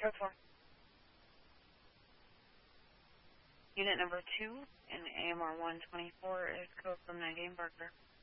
Code 4. Unit number 2 in AMR 124 is code from 98 Barker.